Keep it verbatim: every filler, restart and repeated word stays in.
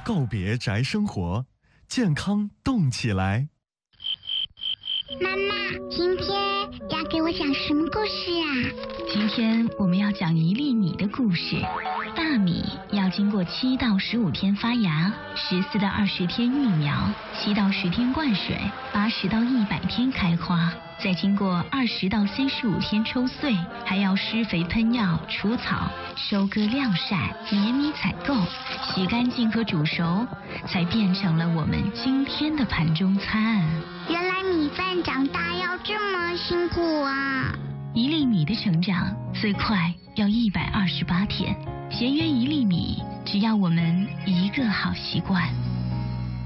告别宅生活，健康动起来。 妈妈，今天要给我讲什么故事啊？ 今天我们要讲一粒米的故事。大米要经过七到十五天发芽，十四到二十天育苗，七到十天灌水，八十到一百天开花，再经过二十到三十五天抽穗，还要施肥喷药、除草、收割晾晒、碾米采购、洗干净和煮熟，才变成了我们今天的盘中餐。 原来米饭长大要这么辛苦啊！ 一粒米的成长最快要一百二十八天，节约一粒米，只要我们一个好习惯。